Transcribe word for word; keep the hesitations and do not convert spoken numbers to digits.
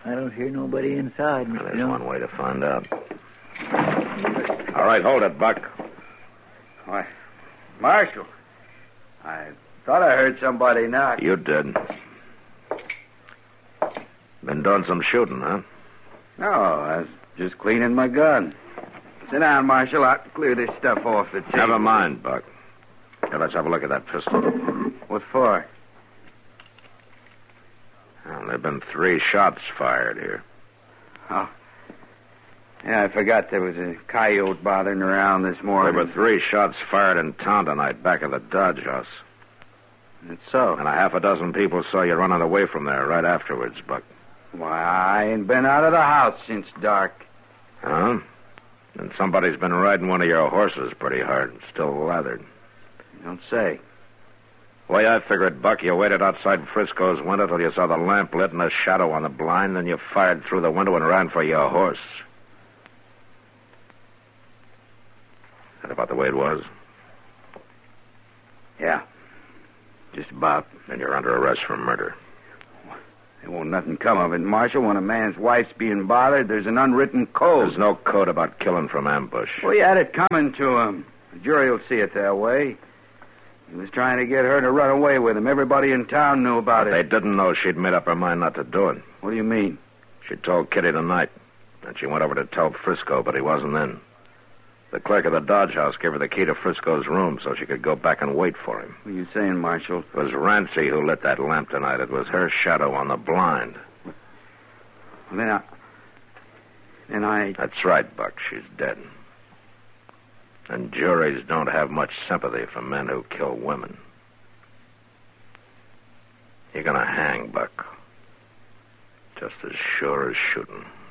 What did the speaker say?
I don't hear nobody inside, Mister Well, there's Dillon. one way to find out. All right, hold it, Buck. Why, Marshal, I thought I heard somebody knock. You did. Been doing some shooting, huh? No, I was just cleaning my gun. Sit down, Marshal. I'll clear this stuff off the table. Never mind, Buck. Here, let's have a look at that pistol. What for? Well, there have been three shots fired here. Oh. Yeah, I forgot there was a coyote bothering around this morning. There were three shots fired in town tonight back of the Dodge House. It's so. And a half a dozen people saw you running away from there right afterwards, Buck. Why, I ain't been out of the house since dark. Huh? And somebody's been riding one of your horses pretty hard, still lathered. You don't say. Way I figured, Buck, you waited outside Frisco's window till you saw the lamp lit and a shadow on the blind, then you fired through the window and ran for your horse. That about the way it was? Yeah. Just about. Then you're under arrest for murder. There won't nothing come of it, Marshal. When a man's wife's being bothered, there's an unwritten code. There's no code about killing from ambush. Well, he had it coming to him. The jury will see it that way. He was trying to get her to run away with him. Everybody in town knew about But it. they didn't know she'd made up her mind not to do it. What do you mean? She told Kitty tonight. And she went over to tell Frisco, but he wasn't in. The clerk of the Dodge House gave her the key to Frisco's room so she could go back and wait for him. What are you saying, Marshal? It was Rancy who lit that lamp tonight. It was her shadow on the blind. Well, then I... Then I... That's right, Buck. She's dead. And juries don't have much sympathy for men who kill women. You're gonna hang, Buck. Just as sure as shooting.